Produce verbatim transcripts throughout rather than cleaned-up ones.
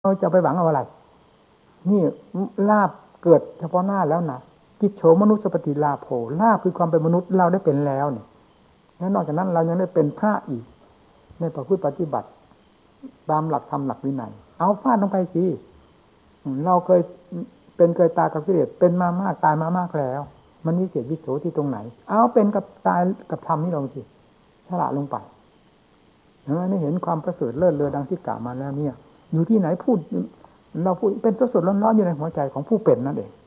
เราจะไปหวังเอาอะไรนี่ลาภเกิดเฉพาะหน้าแล้วนะกิจโฉมนุสสปฏิลาโภลาภคือความเป็นมนุษย์เราได้เป็นแล้วเนี่ยและนอกจากนั้นเรายังได้เป็นพระอีกในประพฤติปฏิบัติตามหลักธรรมหลักวินัยเอาฟาดลงไปสิเราเคยเป็นเคยตายกับกิเลสเป็นมามากตายมามากแล้วมันวิเศษวิโสที่ตรงไหนเอาเป็นกับตายกับธรรมนี่ลงสิฉลาดลงไปเห็นไหมนี่เห็นความประเสริฐเลิศเลอดังที่กล่าวมาแล้วเนี่ยอยู่ที่ไหนพูดเราพูดเป็นสดๆร้อนๆอยู่ในหัวใจของผู้เป็นนั่นเอง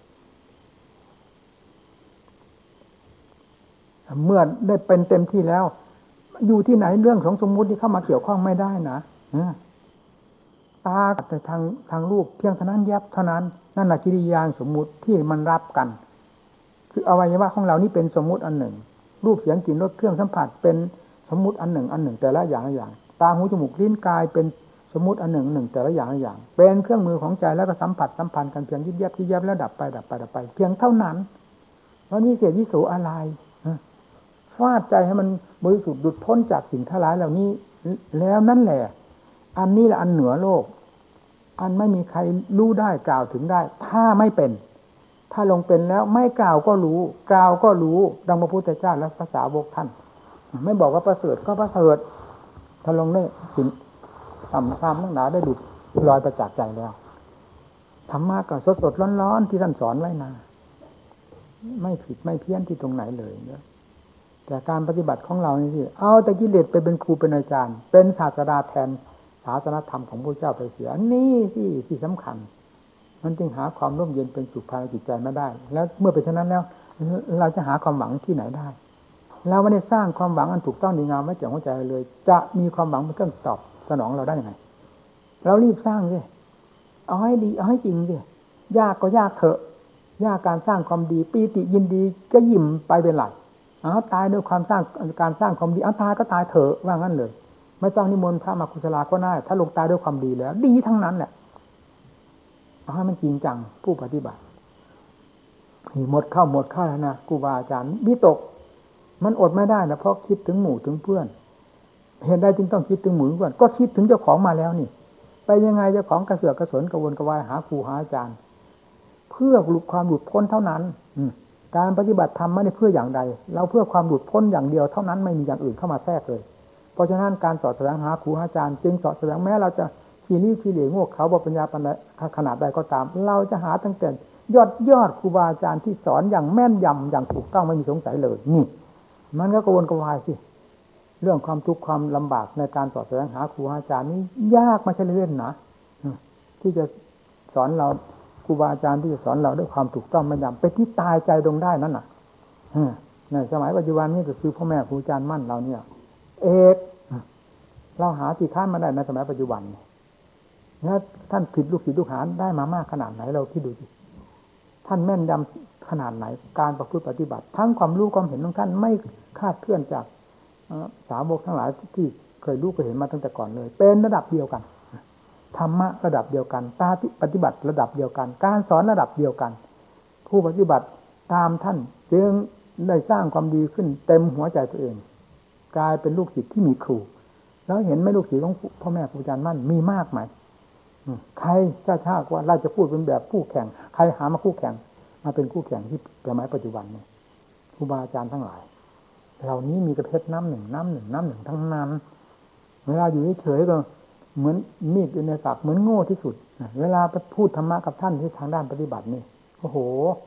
เมื่อได้เป็นเต็มที่แล้วอยู่ที่ไหนเรื่องของสมมุติที่เข้ามาเกี่ยวข้องไม่ได้นะตาแต่ทางทางรูปเพียงเท่านั้นแยบเท่านั้นนั่นแหละกิริยาสมมุติที่มันรับกันคืออวัยวะของเรานี่เป็นสมมุติอันหนึ่งรูปเสียงกลิ่นรสเครื่องสัมผัสเป็นสมมุติอันหนึ่งอันหนึ่งแต่ละอย่างละอย่างตาหูจมูกลิ้นกายเป็นสมมุติอันหนึ่งหนึ่งแต่ละอย่างละอย่างเป็นเครื่องมือของใจแล้วก็สัมผัสสัมพันธ์กันเพียงยิบยับยิบยับแล้วดับไปดับไปดับไปเพียงเท่านั้นแล้วมีเศษวิโสอะไรฟาดใจให้มันบริสุทธิ์หลุดพ้นจากสิ่งทั้งหลายเหล่านี้แล้วนั่นแหละอันนี้แหละอันเหนือโลกอันไม่มีใครรู้ได้กล่าวถึงได้ถ้าไม่เป็นถ้าลงเป็นแล้วไม่กล่าวก็รู้กล่าวก็รู้ดังพระพุทธเจ้าและภาษาวกท่านไม่บอกว่าประเสริฐก็ประเสริฐถ้าลงได้สิ่งต่ำซ้ำทั้งหลายได้ดุดลอยประจักษ์ใจแล้วธรรมะก็สดสดร้อนๆที่ท่านสอนไว้นะไม่ผิดไม่เพี้ยนที่ตรงไหนเลยเนี่ยแต่การปฏิบัติของเรานี่สิเอาแต่กิเลสไปเป็นครูเป็นอาจารย์เป็นศาสดาแทนศาสนธรรมของพระเจ้าไปเสียนี่ที่ที่สำคัญมันจึงหาความร่มเย็นเป็นสุขภายในจิตใจไม่ได้แล้วเมื่อเป็นเช่นนั้นแล้วเราจะหาความหวังที่ไหนได้เราไม่ได้สร้างความหวังอันถูกต้องดีงามไว้แก่หัวใจเลยจะมีความหวังเป็นเครื่องตอบสนองเราได้ยังไงเรารีบสร้างสิเอาให้ดีเอาให้จริงสิยากก็ยากเถอะยากการสร้างความดีปีติยินดีก็ยิ้มไปเป็นหลักเอาตายด้วยความสร้างการสร้างความดีเอาตายก็ตายเถอะว่างั้นเลยไม่ต้องนิมนต์พระมากุศลาก็ได้ถ้าลงตายด้วยความดีแล้วดีทั้งนั้นแหละเอาให้มันจริงจังผู้ปฏิบัติหมดเข้าหมดเข้าแล้วนะครูบาอาจารย์วิตกมันอดไม่ได้นะเพราะคิดถึงหมู่ถึงเพื่อนเห็นได้จึงต้องคิดถึงหมู่ถึงเพื่อนก็คิดถึงเจ้าของมาแล้วนี่ไปยังไงเจ้าของกระเสือกกระสนกระวนกระวายหาครูหาอาจารย์เพื่อหลุดความหลุดพ้นเท่านั้นการปฏิบัติธรรมไม่ได้เพื่ออย่างใดเราเพื่อความหลุดพ้นอย่างเดียวเท่านั้นไม่มีอย่างอื่นเข้ามาแทรกเลยเพราะฉะนั้นการสอดแสวงหาครูอาจารย์จึงสอดแสวงแม้เราจะขี้ริ้วขี้เหร่โง่เขาบปัญญาขนาดใดก็ตามเราจะหาตั้งแต่ยอดยอดครูบาอาจารย์ที่สอนอย่างแม่นยำอย่างถูกต้องไม่มีสงสัยเลยนี่มันก็กระวนกระวายสิเรื่องความทุกข์ความลำบากในการสอดแสวงหาครูอาจารย์นี้ยากไม่ใช่เล่นนะที่จะสอนเราครูบาอาจารย์ที่จะสอนเราด้วยความถูกต้องแม่นยำไปที่ตายใจลงได้นั่นน่ะในสมัยปัจจุบันนี้ก็คือพ่อแม่ครูอาจารย์มั่นเราเนี่ยเอกเราหาที่ค้านมาได้ในสมัยปัจจุบันแล้วท่านผิดลูกศิษย์ลูกหาได้มามากขนาดไหนเราคิดดูสิท่านแม่นยำขนาดไหนการประพฤติปฏิบัติทั้งความรู้ความเห็นของท่านไม่คลาดเคลื่อนจากสาวกทั้งหลายที่เคยรู้เคยเห็นมาตั้งแต่ก่อนเลยเป็นระดับเดียวกันธรรมะระดับเดียวกันตาปฏิบัติระดับเดียวกันการสอนระดับเดียวกันผู้ปฏิบัติตามท่านจึงได้สร้างความดีขึ้นเต็มหัวใจตัวเองกลายเป็นลูกศิษย์ที่มีครูแล้วเห็นไหมลูกศิษย์ของพ่อแม่ครูอาจารย์มั่นมีมากไหมใครเจ้าชาติว่าเราจะพูดเป็นแบบคู่แข่งใครหามาคู่แข่งมาเป็นคู่แข่งที่สมัยปัจจุบันนี้ครูบาอาจารย์ทั้งหลายเหล่านี้มีกระเพชรน้ำหนึ่งน้ำหนึ่งน้ำหนึ่งทั้งนั้นเวลาอยู่เฉยๆก็เหมือนมีดอยู่ในปากเหมือนโง่ที่สุดเวลาไปพูดธรรมะกับท่านที่ทางด้านปฏิบัตินี่โอ้โห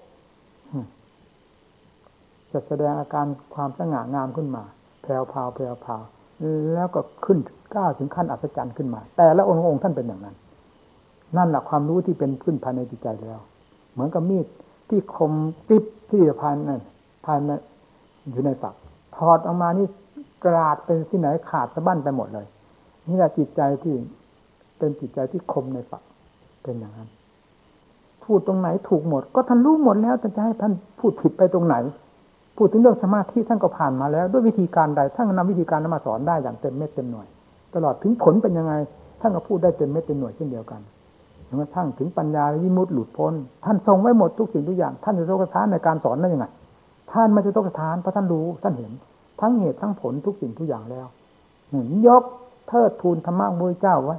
จะแสดงอาการความสง่างามขึ้นมาแผ่วพาวแผ่วพาวแล้วก็ขึ้นก้าวถึงขั้นอัศจรรย์ขึ้นมาแต่ละองค์องค์ท่านเป็นอย่างนั้นนั่นแหละความรู้ที่เป็นขึ้นภายในจิตใจแล้วเหมือนกับมีดที่คมกริบที่ภายในภายในอยู่ในปากถอดออกมานี่กราดเป็นที่ไหนขาดสะบั้นไปหมดเลยนี่แหละจิตใจที่เป็นจิตใจที่คมในปากเป็นอย่างนั้นพูดตรงไหนถูกหมดก็ท่านรู้หมดแล้วจะให้ท่านพูดผิดไปตรงไหนพูดถึงเรื่องสมาธิท่านก็ผ่านมาแล้วด้วยวิธีการใดท่านนำวิธีการนั้นมาสอนได้อย่างเต็มเม็ดเต็มหน่วยตลอดถึงผลเป็นยังไงท่านก็พูดได้เต็มเม็ดเต็มหน่วยเช่นเดียวกันจนกระทั่งถึงปัญญาวิมุตติหลุดพ้นท่านทรงไว้หมดทุกสิ่งทุกอย่างท่านจะโตกระทานในการสอนได้ยังไงท่านไม่จะโตกระทานเพราะท่านรู้ท่านเห็นทั้งเหตุทั้งผลทุกสิ่งทุกอย่างแล้วยกเทิดทูนธรรมะของพระเจ้าไว้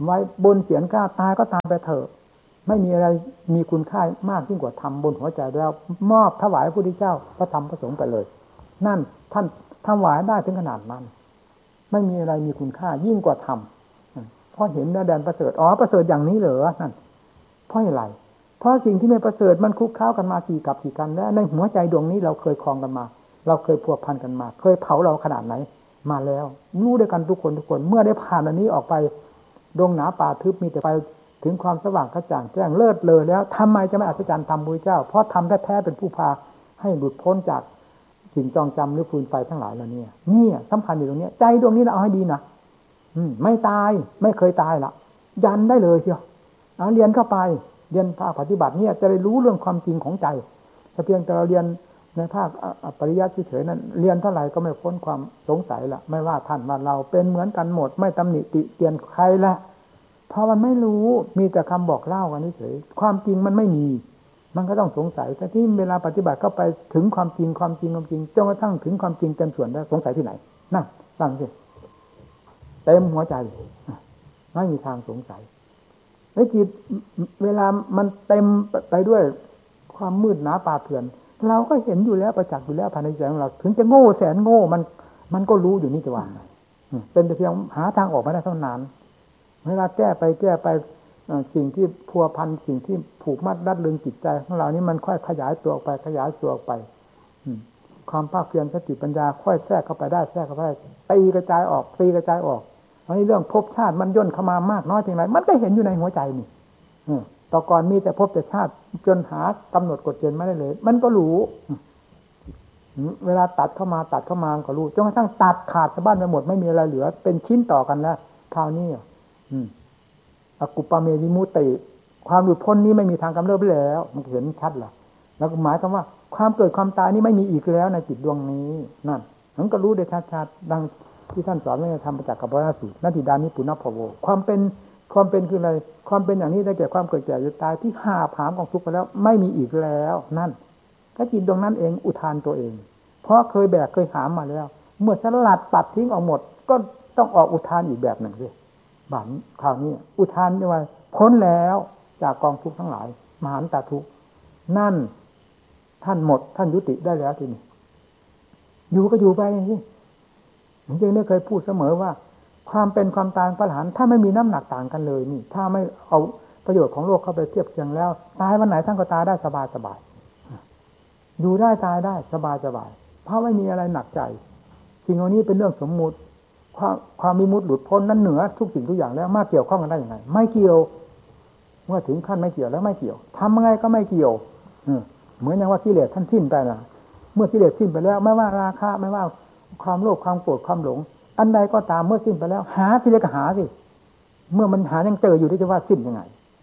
ไว้บนเสียรกล้าตายก็ตายไปเถอะไม่มีอะไรมีคุณค่ามากยิ่งกว่าธรรมบนหัวใจแล้วมอบถวายพระพุทธเจ้าพระธรรมพระสงฆ์ไปเลยนั่นท่านถวายได้ถึงขนาดนั้นไม่มีอะไรมีคุณค่ายิ่งกว่าธรรมเพราะเห็นแดนประเสริฐอ๋อประเสริฐอย่างนี้เหรอนั่นเพราะอะไรเพราะสิ่งที่ไม่ประเสริฐมันคุกค้ากันมากี่กับกี่กันแล้วในหัวใจดวงนี้เราเคยคลองกันมาเราเคยพัวพันกันมาเคยเผาเราขนาดไหนมาแล้วรู้ด้วยกันทุกคนทุกคนเมื่อได้ผ่านอันนี้ออกไปดงหนาป่าทึบมีแต่ไปถึงความสว่างกระจ่างแจ้งเลิศเลอแล้วทำไมจะไม่อัศจรรย์ธรรมพระเจ้าเพราะธรรมแท้ๆเป็นผู้พาให้หลุดพ้นจากสิ่งจองจำหรือฟืนไฟทั้งหลายเหล่านี้นี่สำคัญอยู่ตรงนี้ใจดวงนี้เราเอาให้ดีนะอืมไม่ตายไม่เคยตายละยันได้เลยเชียวเอาเรียนเข้าไปเรียนภาคปฏิบัติเนี่ยจะได้รู้เรื่องความจริงของใจแต่เพียงแต่เราเรียนในภาคปริยัติเฉยๆนั้นเรียนเท่าไหร่ก็ไม่พ้นความสงสัยละไม่ว่าท่านว่าเราเป็นเหมือนกันหมดไม่ตำหนิติเตียนใครละเพราะมันไม่รู้มีแต่คำบอกเล่ากันเฉยๆความจริงมันไม่มีมันก็ต้องสงสัยแต่ที่เวลาปฏิบัติเข้าไปถึงความจริงความจริงความจริงจนกระทั่งถึงความจริงเต็มส่วนแล้วสงสัยที่ไหนนั่นฟังสิเต็มหัวใจไม่มีทางสงสัยไอ้จิตเวลามันเต็มไปด้วยความมืดหนาป่าเถื่อนเราก็เห็นอยู่แล้วประจักษ์อยู่แล้วภายในใจของเราถึงจะโง่แสนโง่มันมันก็รู้อยู่นี่จะว่าไงเป็นแต่เพียงหาทางออกไม่ได้เท่านั้นเวลาแก้ไปแก้ไปสิ่งที่พัวพันสิ่งที่ผูกมัดรัดลึงจิตใจของเรานี่มันค่อยขยายตัวออกไปขยายตัวออกไปความภาคเพียรสติปัญญาค่อยแทรกเข้าไปได้แทรกเข้าไปได้ตีกระจายออกตีกระจายออกเพราะนี่เรื่องภพชาติมันย่นเข้ามามากน้อยเพียงไรมันก็เห็นอยู่ในหัวใจนี่ต่อก่อนมีแต่ภพแต่ชาติจนหากำหนดกฎเกณฑ์ไม่ได้เลยมันก็รู้เวลาตัดเข้ามาตัดเข้ามาก็รู้จนกระทั่งตัดขาดสะบั้นไปหมดไม่มีอะไรเหลือเป็นชิ้นต่อกันแล้วคราวนี้อืมอกุปปเมวิมุตติความหลุดพ้นนี้ไม่มีทางกำเริบแล้วมันเห็นชัดล่ะแล้วก็หมายความว่าความเกิดความตายนี้ไม่มีอีกแล้วในจิตดวงนี้นั่นมันก็รู้ได้ชัดๆดังที่ท่านสอนไว้ในธรรมจักรกับพระสูตรนัตถิดานิปุณณพโวความเป็นความเป็นคืออะไรความเป็นอย่างนี้ได้แก่ความเกิดแก่เจ็บตายที่หาผามของทุกข์ไปแล้วไม่มีอีกแล้วนั่นถ้าจิตดวงนั้นเองอุทานตัวเองเพราะเคยแบกเคยหามมาแล้วเมื่อสลัดปัดทิ้งออกหมดก็ต้องออกอุทานอีกแบบหนึ่งด้วยบัดคราวนี้อุทานได้ว่าพ้นแล้วจากกองทุกข์ทั้งหลายมหันตทุกข์นั่นท่านหมดท่านยุติได้แล้วทีนี้อยู่ก็อยู่ไปอย่างนี้ผมจึงได้เคยพูดเสมอว่าความเป็นความตายพระอรหันต์ถ้าไม่มีน้ำหนักต่างกันเลยนี่ถ้าไม่เอาประโยชน์ของโลกเข้าไปเทียบเคียงแล้วตายวันไหนท่านก็ตายได้สบายสบายอยู่ได้ตายได้สบายสบายเพราะไม่มีอะไรหนักใจสิ่งเหล่านี้เป็นเรื่องสมมุติความความมีมุตหลุดพ้นนั้นเหนือทุกสิ่งทุกอย่างแล้วมาเกี่ยวข้องกันได้ยังไงไม่เกี่ยวเมื่อถึงขั้นไม่เกี่ยวแล้วไม่เกี่ยวทำยังไงก็ไม่เกี่ยวเหมือนอย่างว่ากิเลสท่านสิ้นไปนะเมื่อกิเลสสิ้นไปแล้วไม่ว่าราคะไม่ว่าความโลภความโกรธความหลงอันใดก็ตามเมื่อสิ้นไปแล้วหาที่เรียกหาสิเมื่อมันหายังเจออยู่ที่จะว่าสิ้นยังไง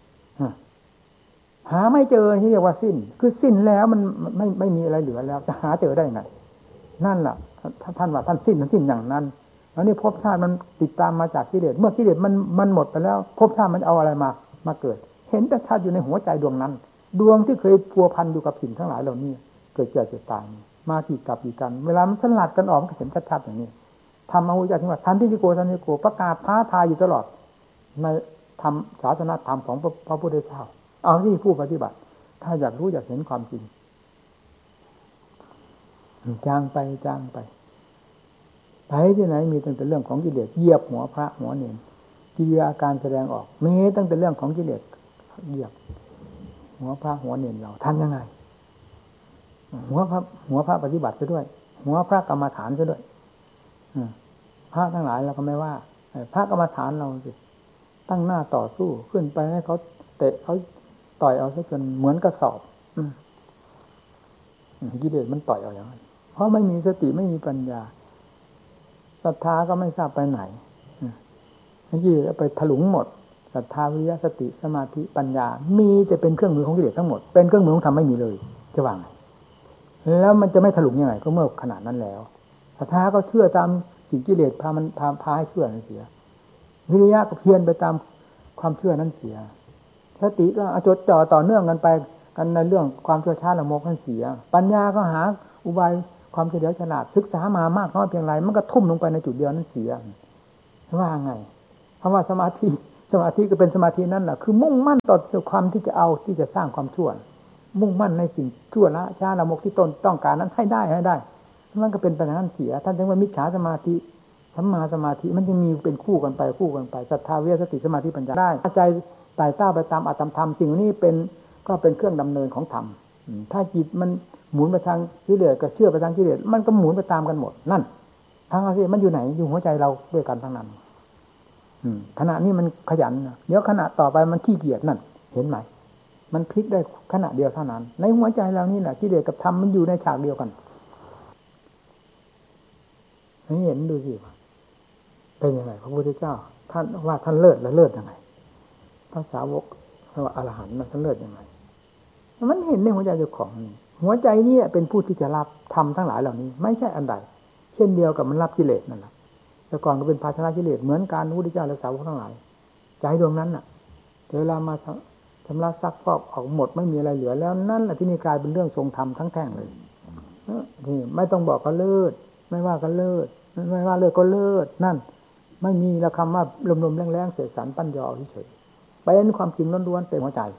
หาไม่เจอที่เรียกว่าสิ้นคือสิ้นแล้วมันไม่ไม่มีอะไรเหลือแล้วจะหาเจอได้ยังไงนั่นแหละท่านว่าท่านสิ้นมันสิ้นอย่างนั้นแล้วนี่ภพชาติมันติดตามมาจากกิเลสเมื่อกิเลสมันมันหมดไปแล้วภพชาติมันเอาอะไรมามาเกิดเห็นแต่ชาติอยู่ในหัวใจดวงนั้นดวงที่เคยพัวพันอยู่กับสิ่งทั้งหลายเหล่านี้เกิดเจ็บเจ็บตายมากี่กับกี่กันเวลามันสลัดกันออกก็เห็นชัดๆอย่างนี้ทำเอาวิจารณ์ที่ว่าทันที่โกทันที่โกประกาศท้าทายอยู่ตลอดในธรรมศาสนาธรรมของพระพุทธเจ้าเอาที่ผู้ปฏิบัติถ้าอยากรู้อยากเห็นความจริงจางไปจางไปไปที่ไหนมีตั้งแต่เรื่องของกิเลสเหยียบหัวพระหัวเนรกิริยาการแสดงออกมีตั้งแต่เรื่องของกิเลสเหยียบหัวพระหัวเนรเราทำยังไงหัวพระหัวพระปฏิบัติซะด้วยหัวพระกรรมฐานซะด้วยพระทั้งหลายเราก็ไม่ว่าพระกรรมฐานเราสิตั้งหน้าต่อสู้ขึ้นไปให้เขาเตะเขาต่อยเอาซะจนเหมือนกระสอบกิเลสมันต่อยเอาอย่างนั้นเพราะไม่มีสติไม่มีปัญญาศรัทธาก็ไม่ทราบไปไหนยี่ไปถลุงหมดศรัทธาวิริยะสติสมาธิปัญญามีแต่เป็นเครื่องมือของกิเลสทั้งหมดเป็นเครื่องมือของธรรมไม่มีเลยจะว่าไงแล้วมันจะไม่ถลุงยังไงก็เมื่อขนาดนั้นแล้วศรัทธาก็เชื่อตามสิ่งกิเลสพามันพาพาให้เชื่อนั่นเสียวิริยะก็เพียรไปตามความเชื่อนั้นเสียสติก็จดจ่อต่อเนื่องกันไปกันในเรื่องความเชื่อชาติละโมกนั้นเสียปัญญาก็หาอุบายความเฉลียวฉลาดศึกษามามากน้อยเพียงไรมันก็ทุ่มลงไปในจุดเดียวนั้นเสียว่าไงเพราะว่าสมาธิสมาธิก็เป็นสมาธินั่นแหละคือมุ่งมั่นต่อความที่จะเอาที่จะสร้างความชั่วมุ่งมั่นในสิ่งชั่วละช้าละมกที่ตนต้องการนั้นให้ได้ให้ได้มันก็เป็นปัญหาเสียท่านจึงว่ามิจฉาสมาธิสัมมาสมาธิมันจะมีเป็นคู่กันไปคู่กันไปศรัทธาวิริยะสติสมาธิปัญญาได้ใจไต่เต้าไปตามอัตตธรรมสิ่งนี้เป็นก็เป็นเครื่องดำเนินของธรรมถ้าจิตมันหมุนไปทางกิเลสก็เชื่อไปทางกิเลสมันก็หมุนไปตามกันหมดนั่นทางอะไรมันอยู่ไหนอยู่หัวใจเราด้วยกันทั้งนั้นขณะนี้มันขยันเดี๋ยวขณะต่อไปมันขี้เกียจนั่นเห็นไหมมันพลิกได้ขณะเดียวเท่านั้นในหัวใจเรานี่แหละกิเลสกับธรรมมันอยู่ในฉากเดียวกันให้เห็นดูสิว่าเป็นยังไงพระพุทธเจ้าท่านว่าท่านเลิศและเลิศยังไงพระสาวกว่าอรหันต์ท่านเลิศยังไงมันเห็นในหัวใจเจ้าของหัวใจนี่เป็นผู้ที่จะรับธรรมทั้งหลายเหล่านี้ไม่ใช่อันใดเช่นเดียวกับมันรับกิเลสนั่นแหละแต่ก่อนก็เป็นภาชนะกิเลสเหมือนกันพระพุทธเจ้าและสาวกทั้งหลายใจดวงนั้นน่ะเวลามาชำระซักฟอกออกหมดไม่มีอะไรเหลือแล้วนั่นแหละที่นี่กลายเป็นเรื่องทรงธรรมทั้งแท่งเลยนี่ไม่ต้องบอกก็เลิศไม่ว่าก็เลิศไม่ว่าเลิศก็เลิศนั่นไม่มีละคำว่าลมๆแรงๆเสกสรรปั้นยอเฉยๆเป็นความจริงล้วนๆเต็มหัวใจ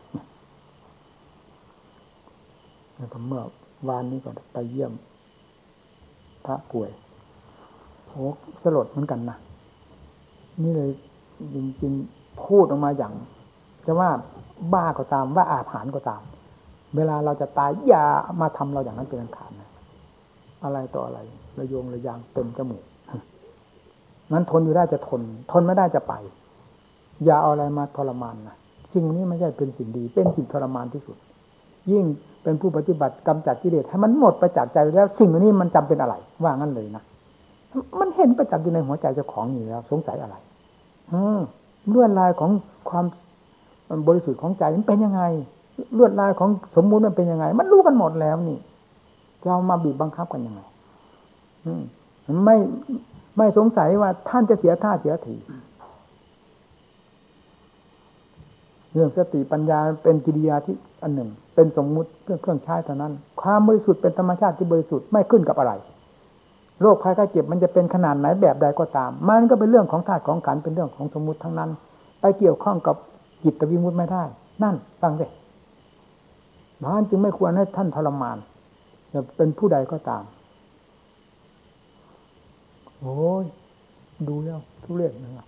ผมเมื่อวานนี้ก็ไปเยี่ยมพระป่วยโอ้สลดเหมือนกันนะนี่เลยจริงๆพูดออกมาอย่างจะว่าบ้าก็ตามว่าอาถรรพ์ก็ตามเวลาเราจะตายอย่ามาทำเราอย่างนั้นเป็นอันขาดนะอะไรต่ออะไรระโยงระยางเต็มจมูกมันทนอยู่ได้จะทนทนไม่ได้จะไปอย่าเอาอะไรมาทรมานนะสิ่งนี้ไม่ใช่เป็นสิ่งดีเป็นสิ่งทรมานที่สุดยิ่งเป็นผู้ปฏิบัติกำจัดกิเลสให้มันหมดไปจากใจแล้วสิ่งนี้มันจำเป็นอะไรว่างั้นเลยนะมันเห็นประจักษ์อยู่ในหัวใจเจ้าของอยู่แล้วสงสัยอะไรเออลวดลายของความบริสุทธิ์ของใจมันเป็นยังไงลวดลายของสมมุติมันเป็นยังไงมันรู้กันหมดแล้วนี่จะเอามาบีบบังคับกันยังไงอืมไม่ไม่สงสัยว่าท่านจะเสียท่าเสียทีเรื่องสติปัญญาเป็นกิริยาที่อันหนึ่งเป็นสมมุติเรื่องเครื่องใช้เท่านั้นความบริสุทธิ์เป็นธรรมชาติที่บริสุทธิ์ไม่ขึ้นกับอะไรโรคภัยไข้เจ็บมันจะเป็นขนาดไหนแบบใดก็ตามมันก็เป็นเรื่องของธาตุของขันธ์เป็นเรื่องของสมมุติทั้งนั้นไปเกี่ยวข้องกับจิตวิมุตติไม่ได้นั่นฟังสิเพราะฉะนั้นจึงไม่ควรให้ท่านทรมานจะเป็นผู้ใดก็ตามโอ้ยดูแล้วทุเรศนะครับ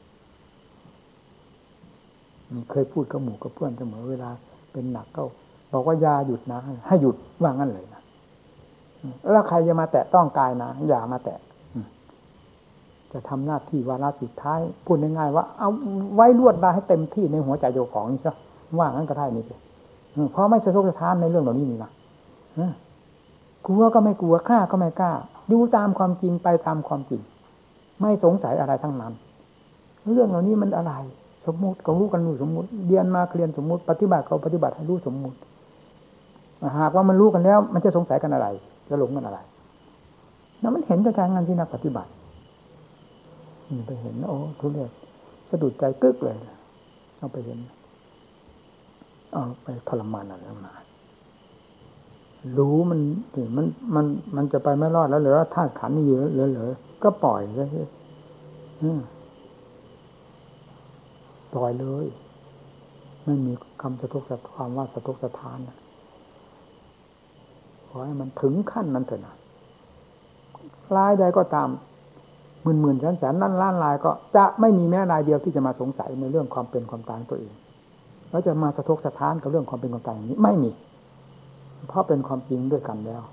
เคยพูดกับหมู่กับเพื่อนเสมอเวลาเป็นหนักก็บอกว่ายาหยุดนะให้หยุดว่างั้นเลยนะแล้วใครจะมาแตะต้องกายนะอย่ามาแตะจะทำหน้าที่วาระสุดท้ายพูดง่ายๆว่าเอาไว้ลวดลายให้เต็มที่ในหัวใจเจ้าของนี่ซะว่างั้นก็ได้นี่สิเพราะไม่สะทกสะท้านในเรื่องเหล่านี้นี่นะกลัวก็ไม่กลัวกล้าก็ไม่กล้าดูตามความจริงไปตามความจริงไม่สงสัยอะไรทั้งนั้นเรื่องเหล่านี้มันอะไรสมมุติก็รู้กันรู้สมมุติเรียนมาเรียนสมมุติปฏิบัติเขาปฏิบัติให้รู้สมมุติหากว่ามันรู้กันแล้วมันจะสงสัยกันอะไรจะหลงกันอะไรแล้วมันเห็นกระจายงานที่นักปฏิบัติไปเห็นโอ้ทุเรศสะดุดใจกึกเลยเอาไปเห็นเอาไปทรมานอะไรมารู้มันมันมันมันจะไปไม่รอดแล้วเหลือธาตุขันธ์นี่อยู่เหลือเหลือก็ปล่อยเลยปล่อยเลยไม่มีคำสะทกสะท้านว่าสะทกสะท้านนะขอให้มันถึงขั้นนั้นเถอะนะลายใดก็ตามหมื่นหมื่นแสนแสนล้านล้านลายก็จะไม่มีแม้รายเดียวที่จะมาสงสัยในเรื่องความเป็นความตายตัวเองแล้วจะมาสะทกสะท้านกับเรื่องความเป็นความตายอย่างนี้ไม่มีเพราะเป็นความจริงด้วยกันแล้ว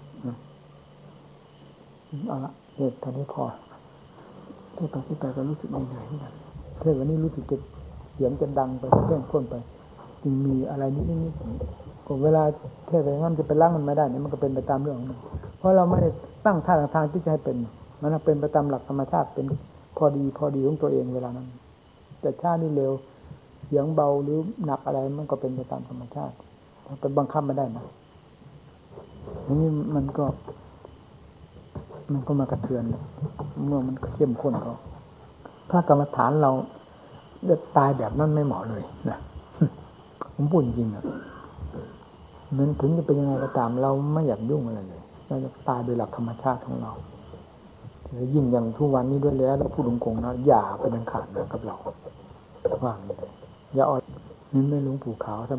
เอาละเหตุตอนนี้พอที่ไปที่ไปก็รู้สึกเหนื่อยเหมือนกันเทศวันนี้รู้สึกจะเสียงจะดังไปเรื่องข้นไปจึงมีอะไรนิดนิดก็เวลาเทศไปงั้นจะไปล้างมันไม่ได้เนี่ยมันก็เป็นไปตามเรื่องของมันเพราะเราไม่ได้ตั้งท่าทางที่จะให้เป็นมันเป็นไปตามหลักธรรมชาติเป็นพอดีพอดีของตัวเองเวลานั้นแต่ชานี่เร็วเสียงเบาหรือหนักอะไรมันก็เป็นไปตามธรรมชาติไปบังคับไม่ได้นะนี่มันก็มันก็มากระเทือนเมื่อมันเข้มข้นเขาถ้ากรรมฐานเราเลือดตายแบบนั้นไม่เหมาะเลยนะผมพูดจริงๆนะมันถึงจะเป็นยังไงก็ตามเราไม่อยากยุ่งอะไรเลยเราจะตายโดยหลักธรรมชาติของเรายิ่งอย่างทุกวันนี้ด้วยแล้วเราพูดตรงๆนะอย่าไปดังขาดนะกับเราว่างนี้อย่าอ่อนนี่ไม่หลวงปู่ขาวท่าน